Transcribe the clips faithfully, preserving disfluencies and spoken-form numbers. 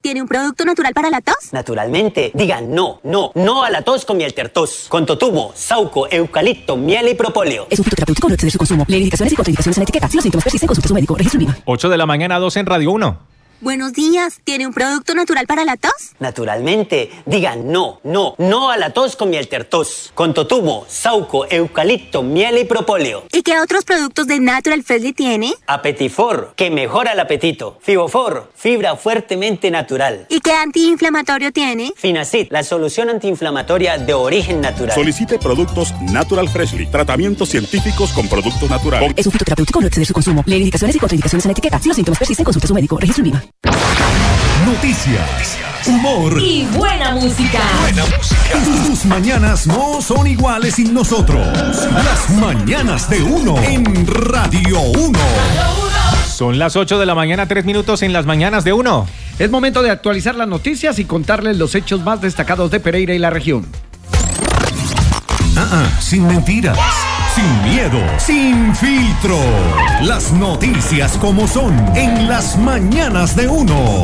¿tiene un producto natural para la tos? Naturalmente. Digan no, no, no a la tos con miel tertos. Con totumo, sauco, eucalipto, miel y propóleo. Es un fitoterapéutico, no exceder su consumo. Lee indicaciones y contraindicaciones en la etiqueta. Si los síntomas persisten, consulte a su médico. Registro INVIMA. ocho de la mañana, dos en Radio uno. Buenos días, ¿tiene un producto natural para la tos? Naturalmente. Digan no, no, no a la tos con miel tertos. Con totumo, sauco, eucalipto, miel y propóleo. ¿Y qué otros productos de Natural Freshly tiene? Apetifor, que mejora el apetito. Fibofor, fibra fuertemente natural. ¿Y qué antiinflamatorio tiene? Finacid, la solución antiinflamatoria de origen natural. Solicite productos Natural Freshly. Tratamientos científicos con productos naturales. Es un fitoterapéutico, no exceder su consumo. Lee indicaciones y contraindicaciones en la etiqueta. Si los síntomas persisten, consulte a su médico. Registro INVIMA. Noticias, humor y buena música. Buena música. Tus mañanas no son iguales sin nosotros. Las mañanas de uno en Radio uno. Son las ocho de la mañana, tres minutos en las mañanas de uno. Es momento de actualizar las noticias y contarles los hechos más destacados de Pereira y la región. Ah, ah, sin mentiras. Sin miedo, sin filtro. Las noticias como son en las mañanas de uno.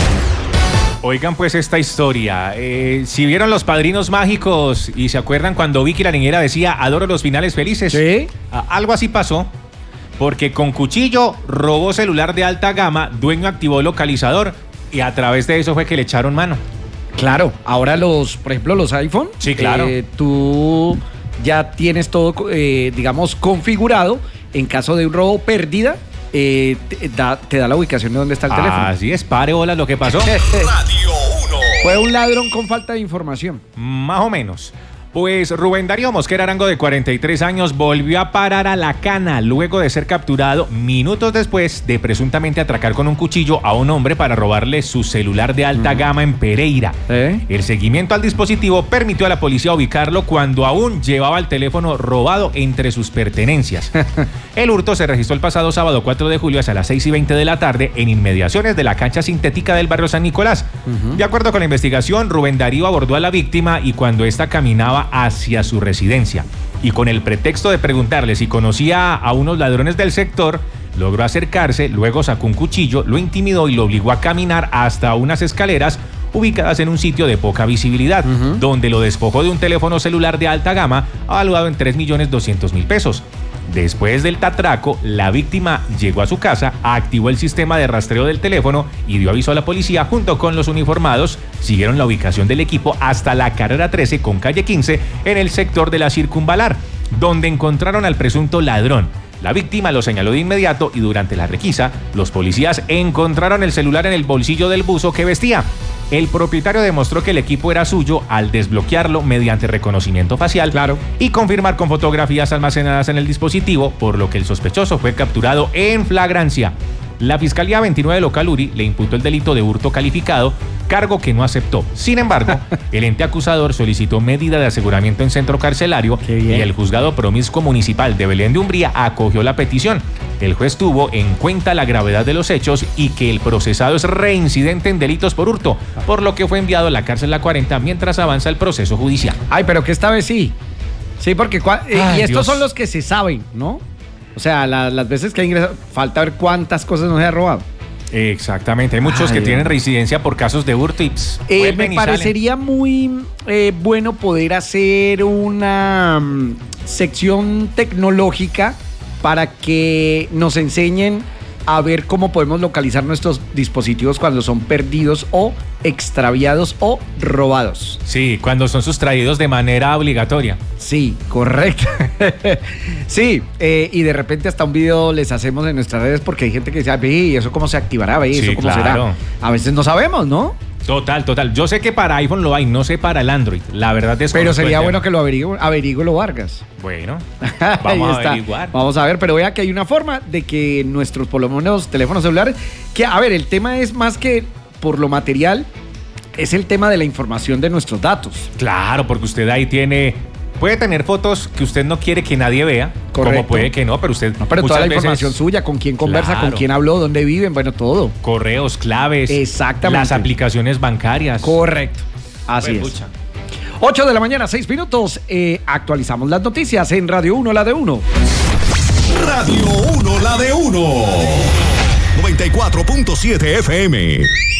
Oigan pues esta historia, eh, si vieron Los Padrinos Mágicos y se acuerdan cuando Vicky la niñera decía adoro los finales felices, ¿sí? A- algo así pasó, porque con cuchillo robó celular de alta gama, dueño activó localizador y a través de eso fue que le echaron mano. Claro, ahora los, por ejemplo, los iPhone, Sí, claro. eh, tú ya tienes todo, eh, digamos, configurado. En caso de un robo, pérdida, eh, te, da, te da la ubicación de dónde está el Ah, teléfono. así es, pare bolas lo que pasó. Radio uno. Fue un ladrón con falta de información. Más o menos. Pues Rubén Darío Mosquera Arango, de cuarenta y tres años, volvió a parar a la cana luego de ser capturado minutos después de presuntamente atracar con un cuchillo a un hombre para robarle su celular de alta uh-huh. gama en Pereira. ¿Eh? El seguimiento al dispositivo permitió a la policía ubicarlo cuando aún llevaba el teléfono robado entre sus pertenencias. El hurto se registró el pasado sábado cuatro de julio hacia las seis y veinte de la tarde en inmediaciones de la cancha sintética del barrio San Nicolás. Uh-huh. De acuerdo con la investigación, Rubén Darío abordó a la víctima y cuando ésta caminaba hacia su residencia y con el pretexto de preguntarle si conocía a unos ladrones del sector, logró acercarse, luego sacó un cuchillo, lo intimidó y lo obligó a caminar hasta unas escaleras ubicadas en un sitio de poca visibilidad, uh-huh. donde lo despojó de un teléfono celular de alta gama valuado en tres millones doscientos mil pesos. Después del tatraco, la víctima llegó a su casa, activó el sistema de rastreo del teléfono y dio aviso a la policía junto con los uniformados. Siguieron la ubicación del equipo hasta la carrera trece con calle quince en el sector de la Circunvalar, donde encontraron al presunto ladrón. La víctima lo señaló de inmediato y durante la requisa, los policías encontraron el celular en el bolsillo del buzo que vestía. El propietario demostró que el equipo era suyo al desbloquearlo mediante reconocimiento facial, claro, y confirmar con fotografías almacenadas en el dispositivo, por lo que el sospechoso fue capturado en flagrancia. La Fiscalía veintinueve Local Uri le imputó el delito de hurto calificado, cargo que no aceptó. Sin embargo, el ente acusador solicitó medida de aseguramiento en centro carcelario y el juzgado promiscuo municipal de Belén de Umbría acogió la petición. El juez tuvo en cuenta la gravedad de los hechos y que el procesado es reincidente en delitos por hurto, por lo que fue enviado a la cárcel La cuarenta mientras avanza el proceso judicial. Ay, pero que esta vez sí. Sí, porque cua- eh, Ay, y estos Dios. son los que se saben, ¿no? O sea, la- las veces que ha ingresado, falta ver cuántas cosas no se ha robado. Exactamente, hay muchos Ay, que tienen Dios. residencia por casos de hurto y pss, Eh, vuelven me y salen. parecería muy eh, bueno poder hacer una mm, sección tecnológica para que nos enseñen a ver cómo podemos localizar nuestros dispositivos cuando son perdidos o extraviados o robados. Sí, cuando son sustraídos de manera obligatoria. Sí, correcto. Sí, eh, y de repente hasta un video les hacemos en nuestras redes porque hay gente que dice, ve, ¿y eso cómo se activará? Ve, Sí, ¿eso cómo claro. será? A veces no sabemos, ¿no? Total, total. Yo sé que para iPhone lo hay, no sé para el Android. La verdad es que... Pero sería bueno que lo averigüe, averigüe lo Vargas. Bueno, Ahí vamos a está. averiguar. Vamos a ver, pero vea que hay una forma de que nuestros, por lo menos, teléfonos celulares, que, a ver, el tema es más que por lo material, es el tema de la información de nuestros datos. Claro, porque usted ahí tiene... Puede tener fotos que usted no quiere que nadie vea, Correcto. como puede que no, pero usted... No, pero muchas toda la veces- información suya, con quién conversa, Claro. con quién habló, dónde viven, bueno, todo. Correos, claves. Exactamente. Las aplicaciones bancarias. Correcto. Así Pues, es. pucha. ocho de la mañana, seis minutos. Eh, actualizamos las noticias en Radio uno, la de uno. Radio uno, la de uno. noventa y cuatro punto siete F M.